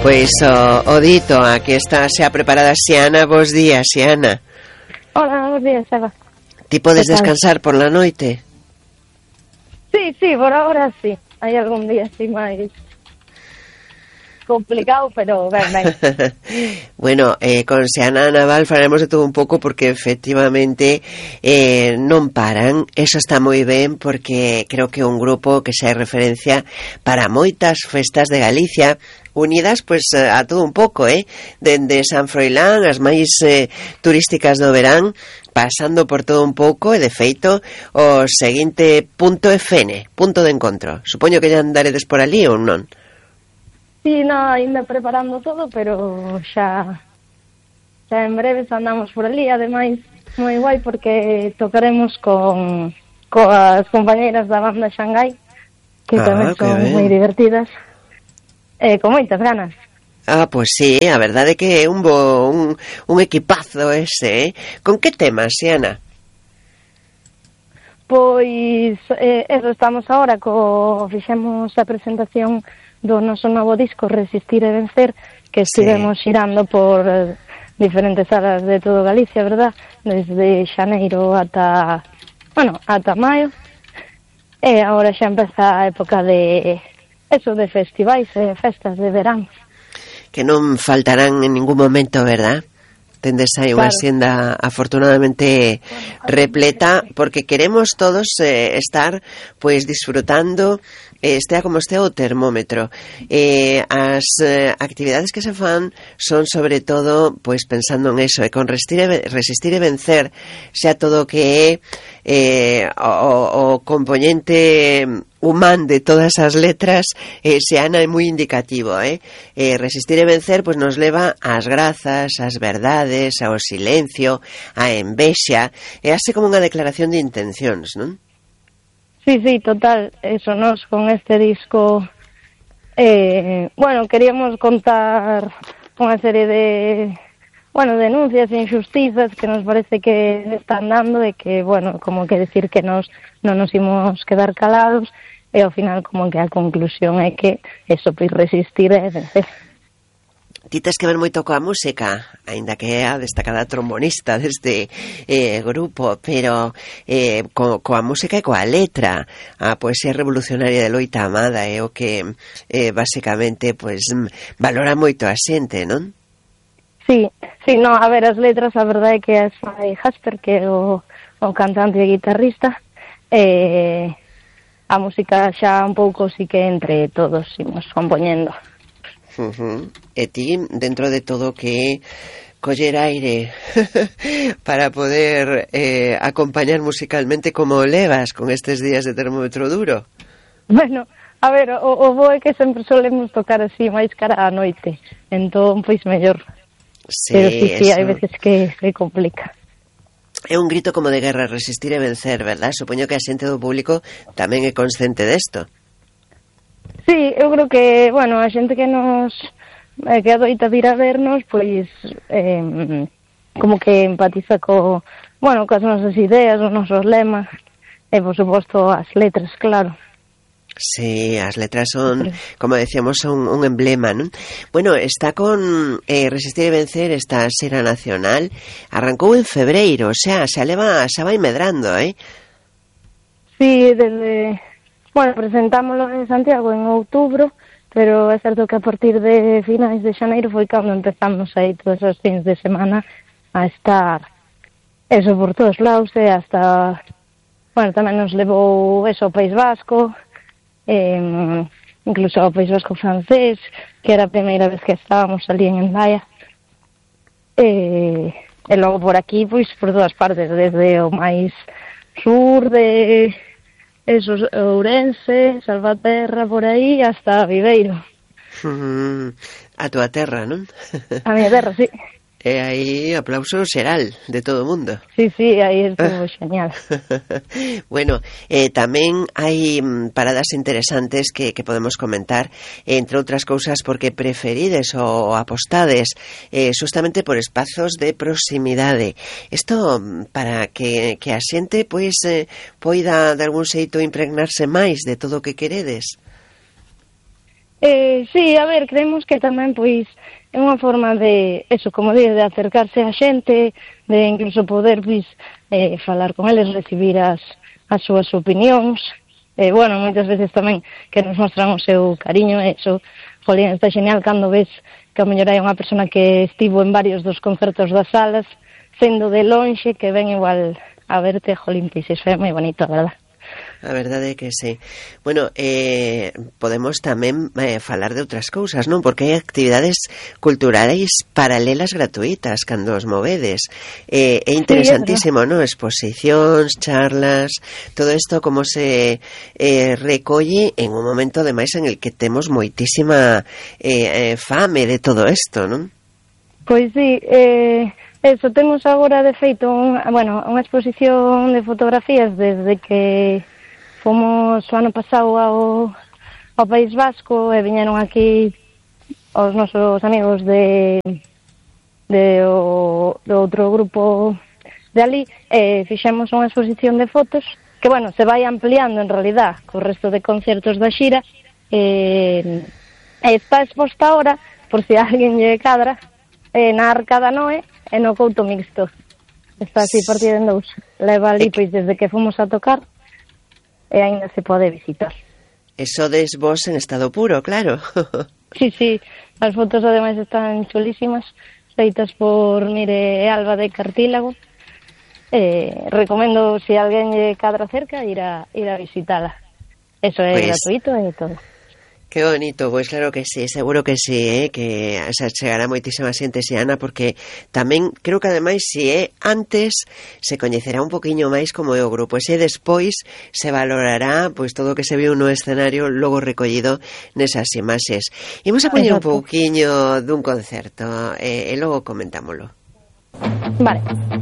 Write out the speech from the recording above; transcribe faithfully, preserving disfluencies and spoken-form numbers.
Pois o, o dito, aquí está xa preparada Xiana. Bos días, Xiana. Hola, bos días, Eva. Ti podes descansar por la noite? Sí, sí, por ahora sí. Hai algún día así máis complicado, pero ben, ben. Bueno, eh, con Xiana Naval faremos de todo un pouco porque efectivamente eh, non paran. Eso está moi ben porque creo que é un grupo que xa é referencia para moitas festas de Galicia, unidas pois a todo un pouco, eh? Dende San Froilán, as máis eh, turísticas do verán, pasando por todo un pouco, e de feito o seguinte punto F N, punto de encontro. Supoño que ya andaredes por ali ou non? Sí, no, ainda preparando todo, pero xa xa en breves andamos por ali. Ademais, moi guai porque tocaremos con coas compañeiras da banda Xangai, que Ah, tamén que son ben. moi divertidas, e con moitas ganas. Ah, pois sí, a verdade é que é un bo, un, un equipazo ese, eh? Con que temas, Xiana? Pois, eh, eso, estamos agora co... fixemos a presentación do noso novo disco Resistir e Vencer, que estivemos Sí. xirando por eh, diferentes salas de todo Galicia, verdad? Desde xaneiro ata, bueno, ata maio. E agora xa empeza a época de eso, de festivais e festas de verán. Que non faltarán en ningún momento, verdad? Tendes aí unha Claro. xenda afortunadamente repleta, porque queremos todos eh, estar pois disfrutando, eh, estea como estea o termómetro. Eh, as eh, actividades que se fan son sobre todo pois pensando en eso, e con resistir e, resistir e vencer xa todo o que é eh, o, o componente humán de todas as letras, eh, Xiana, é moi indicativo, eh? eh resistir e vencer pois nos leva ás grazas, ás verdades, ao silencio, á envexa, é así como unha declaración de intencións, non? Sí, sí, total. Eso, nos con este disco, eh, bueno, queríamos contar unha serie de, bueno, denuncias e injustizas que nos parece que están dando, e que, bueno, como que decir que nos non nos imos quedar calados, e ao final como que a conclusión é que eso, pois resistir e vencer. Ti tes que ver moito coa música, aínda que é a destacada trombonista deste eh, grupo, pero eh, co, coa música e coa letra. A poesía revolucionaria de Loita Amada é o que eh, basicamente pois valora moito a xente, non? Sí, sí, no, a ver, as letras, a verdade é que é Fai Jasper, que é o, o cantante e guitarrista, e a música xa un pouco sí que entre todos imos compoñendo. Uh-huh. E ti, dentro de todo que coller aire para poder eh, acompañar musicalmente, como o levas con estes días de termómetro duro? Bueno, a ver, o, o bo é que sempre solemos tocar así máis cara á noite, entón, pois, mellor. Sí, Pero sí, sí, eso. hai veces que se complica. É un grito como de guerra, resistir e vencer, verdad? Supoño que a xente do público tamén é consciente desto. Sí, eu creo que, bueno, a xente que nos eh, que adoita vir a vernos, pois eh, como que empatiza co, bueno, coas nosas ideas, os nosos lemas, e por suposto as letras, claro. Sí, as letras son, como decíamos, son un emblema, non? Bueno, está con eh, Resistir e Vencer, esta xira nacional, arrancou en febreiro, o sea, xa leva, xa vai medrando, eh? Sí, desde, bueno, presentámoslo en Santiago en outubro, pero é certo que a partir de finais de xaneiro foi cando empezamos aí todos os fins de semana a estar eso por todos lados, e hasta, bueno, tamén nos levou eso ao País Vasco, eh, incluso ao País Vasco francés, que era a primeira vez que estábamos ali en Hendaia, e, e logo por aquí, pois, por todas partes, desde o máis sur de eso, Ourense, Salvaterra, por aí, hasta Viveiro. Uh-huh. A tua terra, non? A miña terra, sí. E aí aplauso xeral de todo o mundo. Sí, sí, aí estuvo xeñal. Bueno, eh, tamén hai paradas interesantes que, que podemos comentar, entre outras cousas porque preferides ou apostades eh, justamente por espazos de proximidade. Isto para que, que a xente pois eh, poida de algún xeito impregnarse máis de todo o que queredes. Eh, sí, a ver, creemos que tamén, pois, é unha forma de, eso, como dices, de acercarse a xente, de incluso poder, pois, eh, falar con eles, recibir as, as súas opinións, e, eh, bueno, moitas veces tamén que nos mostran o seu cariño, e iso, jolín, está genial cando ves que a mellor hai unha persona que estivo en varios dos concertos das salas, sendo de lonxe, que ven igual a verte, jolín, pois iso é moi bonito, a verdad. A verdade é que sí. Bueno, eh, podemos tamén eh, falar de outras cousas, non? Porque hai actividades culturais paralelas gratuitas cando os movedes. Eh, é interesantísimo, sí, non? Exposicións, charlas, todo isto como se eh, recolle en un momento ademais en el que temos moitísima eh, eh, fame de todo isto, non? Pois sí, eh... Eso, temos agora de feito un, bueno, unha exposición de fotografías desde que fomos o ano pasado ao, ao País Vasco e viñeron aquí os nosos amigos de, de o, do outro grupo de ali e fixemos unha exposición de fotos que, bueno, se vai ampliando en realidad co resto de concertos da xira e, e está exposta ahora, por si alguén lle cadra, eh, na Arca da Noé e no Couto Mixto. Está así partido en dous. Leva ali, pois, desde que fomos a tocar e ainda se pode visitar. Eso des vos en estado puro, claro. Sí, sí. As fotos ademais están chulísimas, feitas por Mire e Alba de Cartílago. Eh, recomendo, se si alguén lle cadra cerca, ir a, ir a visitala. Eso é pues gratuito e todo. Que bonito, pois claro que sí, seguro que sí, eh, que se chegará moitísima xente ese Ana, porque tamén creo que ademais se é antes se coñecerá un poquinho máis como é o grupo, e se despois se valorará pois todo o que se viu no escenario logo recollido nesas imaxes. Imos a poñer un pouquiño dun concerto e, e logo comentámolo. Vale.